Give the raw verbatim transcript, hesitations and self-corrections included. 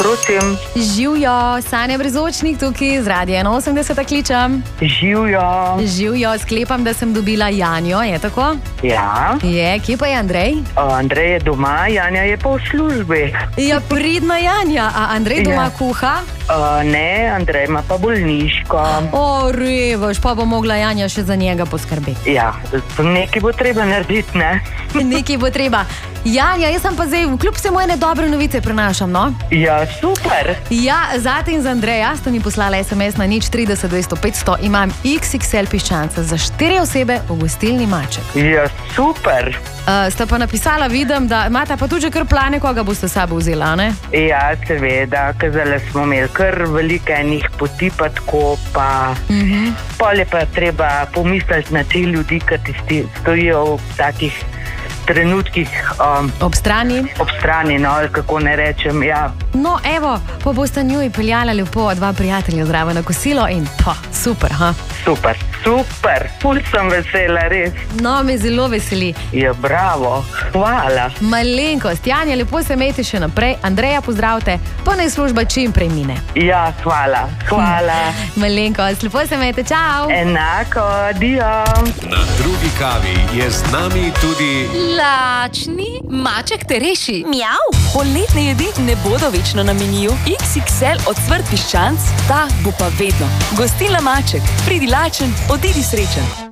prosim. Živjo, Sanja Brezočnik tukaj z Radia enainosemdeset kličem. Živjo. Živjo, sklepam, da sem dobila Janjo, je tako? Ja. Je, kje pa je Andrej? Uh, Andrej je doma, Janja je pa v službi. Ja, pridna Janja, a Andrej doma Ja. kuha? Uh, ne, Andrej ima pa bolniško. O, revaš, pa bo mogla Janja še za njega poskrbeti. Ja, nekaj bo treba narediti, ne? Nekaj bo treba. Janja, jaz sem pa zdaj, kljub vsemu ene dobre novice prenašam, no? Ja, super. Ja, zate in za Andreja sta mi poslala es em es na nič trideset dvesto petsto. Imam iks iks el piščanca za štiri osebe v gostilni Maček. Ja, super. Uh, sta pa napisala, vidim, da imata pa tudi že kar plane, koga boste s sabo vzela, ne? Ja, seveda, kazale smo imeli kar veliko enih poti, pa tako, pa... Mhm. Pol je pa treba pomisliti na te ljudi, ki ti stojijo v takih trenutkih um, Ob strani. ob strani, no, ali kako ne rečem, ja. No, evo, pa boste njuj peljala lepo dva prijatelja zraven na kosilo in pa, super, ha? Super, super, ful sem vesela, res. No, me zelo veseli. Ja, bravo, hvala. Malenkost, Janja, lepo se imejte še naprej. Andreja pozdravite, pa naj služba čim prej mine. Ja, hvala, hvala. Malenkost, lepo se imejte, čau. Enako, adijo. Na drugi kavi je z nami tudi Lačni Maček te reši. Mjav. Poletne jedi ne bodo večno na meniju. iks iks el ocvrt piščanc, ta bo pa vedno. Gostilna Maček, pridi lačen, odidi srečen.